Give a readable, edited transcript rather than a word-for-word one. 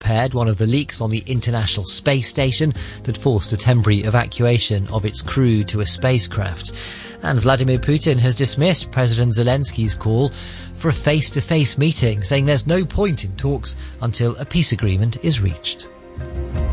repaired one of the leaks on the International Space Station that forced a temporary evacuation of its crew to a spacecraft. And Vladimir Putin has dismissed President Zelensky's call for a face-to-face meeting, saying there's no point in talks until a peace agreement is reached.